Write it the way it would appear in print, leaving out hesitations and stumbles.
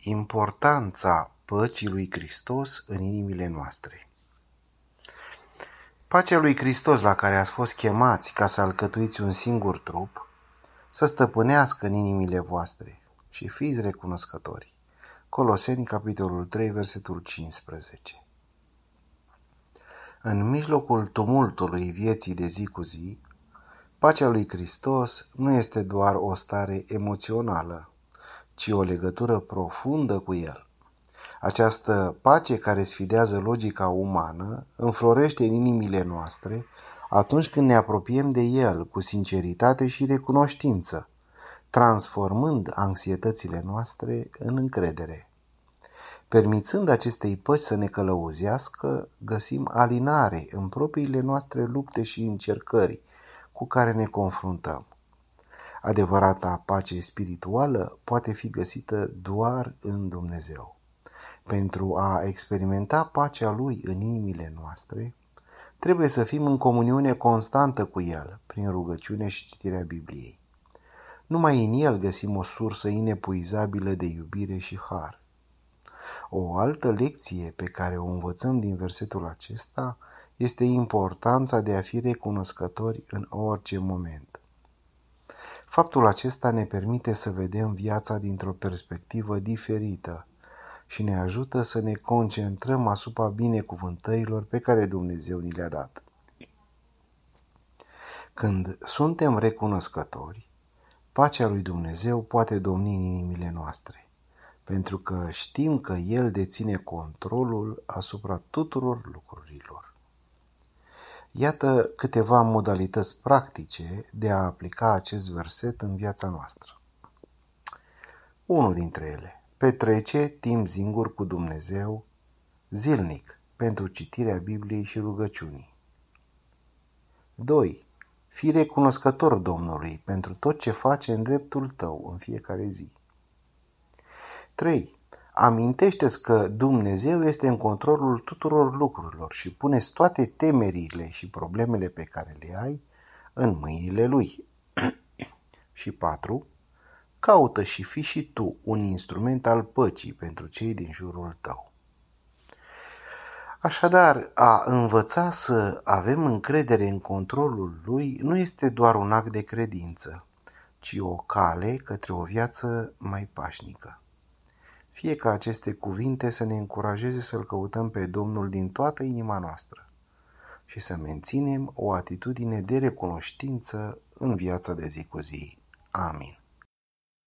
Importanța păcii lui Hristos în inimile noastre. Pacea lui Hristos la care ați fost chemați ca să alcătuiți un singur trup, să stăpânească în inimile voastre și fiți recunoscători. Coloseni, capitolul 3, versetul 15. În mijlocul tumultului vieții de zi cu zi, pacea lui Hristos nu este doar o stare emoțională, ci o legătură profundă cu El. Această pace care sfidează logica umană înflorește în inimile noastre atunci când ne apropiem de El cu sinceritate și recunoștință, transformând anxietățile noastre în încredere. Permițând acestei păci să ne călăuzească, găsim alinare în propriile noastre lupte și încercări cu care ne confruntăm. Adevărata pace spirituală poate fi găsită doar în Dumnezeu. Pentru a experimenta pacea Lui în inimile noastre, trebuie să fim în comuniune constantă cu El, prin rugăciune și citirea Bibliei. Numai în El găsim o sursă inepuizabilă de iubire și har. O altă lecție pe care o învățăm din versetul acesta este importanța de a fi recunoscători în orice moment. Faptul acesta ne permite să vedem viața dintr-o perspectivă diferită și ne ajută să ne concentrăm asupra binecuvântărilor pe care Dumnezeu ni le-a dat. Când suntem recunoscători, pacea lui Dumnezeu poate domni în inimile noastre, pentru că știm că El deține controlul asupra tuturor lucrurilor. Iată câteva modalități practice de a aplica acest verset în viața noastră. Unul dintre ele: petrece timp singur cu Dumnezeu zilnic pentru citirea Bibliei și rugăciunii. 2. Fii recunoscător Domnului pentru tot ce face în dreptul tău în fiecare zi. 3. Amintește-ți că Dumnezeu este în controlul tuturor lucrurilor și pune-ți toate temerile și problemele pe care le ai în mâinile Lui. Și 4. Caută și fii și tu un instrument al păcii pentru cei din jurul tău. Așadar, a învăța să avem încredere în controlul Lui nu este doar un act de credință, ci o cale către o viață mai pașnică. Fie ca aceste cuvinte să ne încurajeze să-L căutăm pe Domnul din toată inima noastră și să menținem o atitudine de recunoștință în viața de zi cu zi. Amin.